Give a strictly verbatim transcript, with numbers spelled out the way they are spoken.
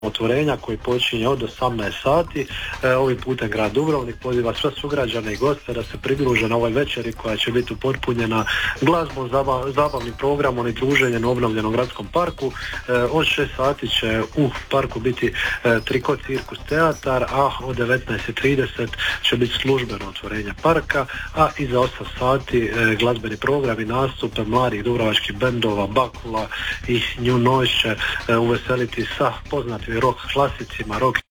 otvorenja koji počinje od osamnaest sati. E, ovim putem grad Dubrovnik poziva sve sugrađane i goste da se pridruže na ovoj večeri koja će biti upotpunjena glazbom, zabav, zabavnim programom i druženjem u obnovljenom gradskom parku. E, od šest sati će u parku biti e, Triko cirkus teatar, a od devetnaest i trideset će biti službeno otvorenje parka, a iza osam sati e, glazbeni program i nastupe mladih dubrovačkih bendova Bakula i New Noise će e, uveseliti sa poznatim rock klasicima, rock